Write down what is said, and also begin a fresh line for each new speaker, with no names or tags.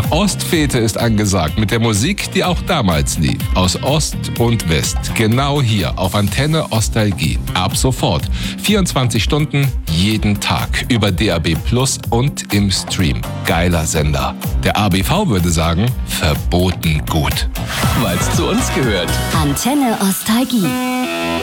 Ostfete ist angesagt mit der Musik, die auch damals lief. Aus Ost und West. Genau hier auf Antenne Ostalgie. Ab sofort. 24 Stunden, jeden Tag. Über DAB Plus und im Stream. Geiler Sender. Der ABV würde sagen, verboten gut.
Weil's zu uns gehört.
Antenne Ostalgie.